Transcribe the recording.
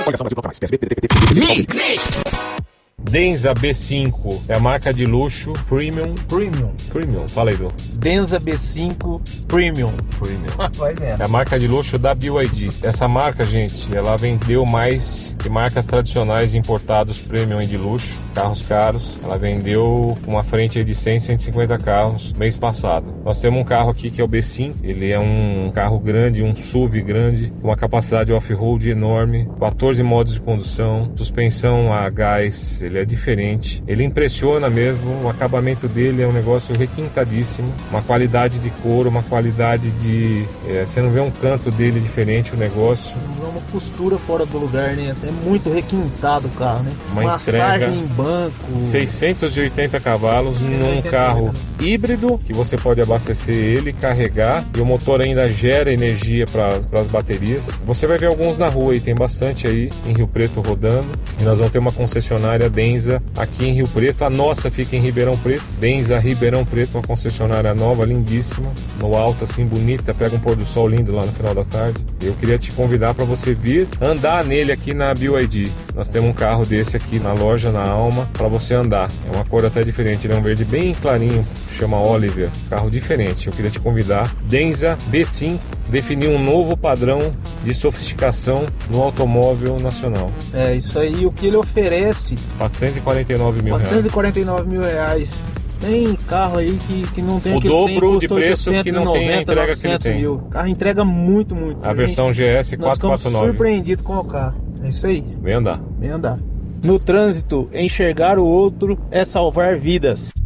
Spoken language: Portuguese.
Mix. Denza B5 é a marca de luxo Premium. Fala aí, Du. Denza B5 Premium. Vai vendo. É a marca de luxo da BYD. Essa marca, gente, ela vendeu mais que marcas tradicionais importados Premium e de luxo, carros caros. Ela vendeu uma frente de 100, 150 carros mês passado. Nós temos um carro aqui que é o B5. Ele é um carro grande, um SUV grande, uma capacidade off-road enorme, 14 modos de condução, suspensão a gás. Ele é diferente, ele impressiona mesmo. O acabamento dele é um negócio requintadíssimo, uma qualidade de couro, uma qualidade de... você não vê um canto dele diferente, o negócio. Não é uma costura fora do lugar, né? É muito requintado o carro, né? Uma massagem entrega, em banco. 680 cavalos num carro híbrido, que você pode abastecer ele, carregar, e o motor ainda gera energia para as baterias. Você vai ver alguns na rua e tem bastante aí em Rio Preto rodando. E nós vamos ter uma concessionária Denza aqui em Rio Preto. A nossa fica em Ribeirão Preto, Denza Ribeirão Preto, uma concessionária nova, lindíssima, no alto assim, bonita, pega um pôr do sol lindo lá no final da tarde. Eu queria te convidar para você vir andar nele aqui na BYD. Nós temos um carro desse aqui na loja, na Alma, para você andar. É uma cor até diferente, ele é um verde bem clarinho, chama Oliver, carro diferente. Eu queria te convidar. Denza B5 definiu um novo padrão de sofisticação no automóvel nacional. É isso aí, o que ele oferece. 449 mil reais. 449 mil reais. Tem carro aí que não tem o aquele dobro tem, de preço que não tem a entrega que ele tem. Mil. O carro entrega muito. A versão GS 449. Nós ficamos surpreendidos com o carro. É isso aí. Vem andar. No trânsito, enxergar o outro é salvar vidas.